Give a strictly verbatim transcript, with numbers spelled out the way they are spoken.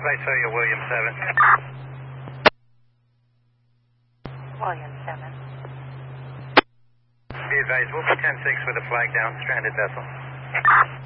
Place for you, William seven. William seven. Be advised, we'll be ten six with a flag down, stranded vessel.